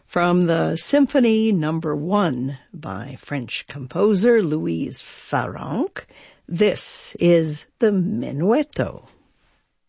From the Symphony No. 1 by French composer Louise Farrenc, this is the Menuetto.